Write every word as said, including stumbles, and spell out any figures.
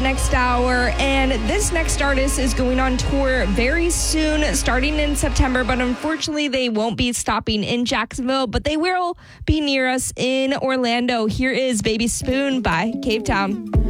next hour. And this next artist is going on tour very soon, starting in September. But unfortunately, they won't be stopping in Jacksonville, but they will be near us in Orlando. Here is Baby Spoon by Cave Town.